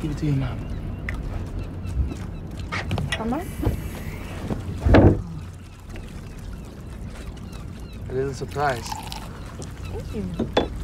Give it to your mom. Mama? A little surprise. Thank you.